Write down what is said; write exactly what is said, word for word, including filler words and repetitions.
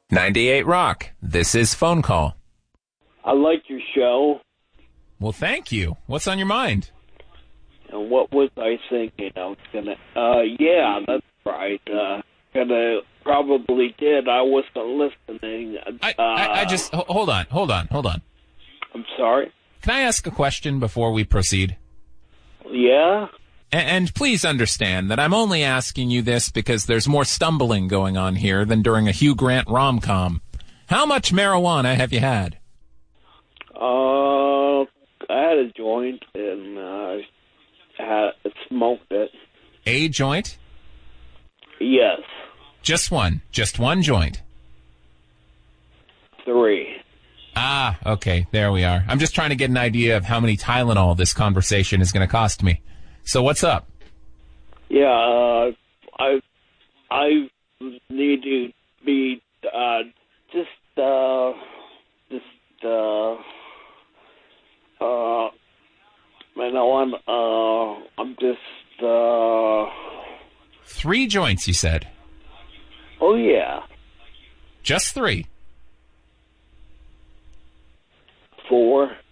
ninety-eight Rock. This is Phone Call. I like your show. Well, thank you. What's on your mind? And what was I thinking? I was gonna. Uh, yeah, that's right. Uh, gonna probably did. I wasn't listening. I, uh, I, I just ho- hold on, hold on, hold on. I'm sorry. Can I ask a question before we proceed? Yeah. And, and please understand that I'm only asking you this because there's more stumbling going on here than during a Hugh Grant rom-com. How much marijuana have you had? Uh, I had a joint and uh, had smoked it. A joint? Yes. Just one. Just one joint. Three. Ah, okay. There we are. I'm just trying to get an idea of how many Tylenol this conversation is going to cost me. So what's up? Yeah, uh, I I need to be uh, just uh, just uh, uh, man, I want uh, I'm just uh. Three joints, you said? Oh yeah. Just three? Four.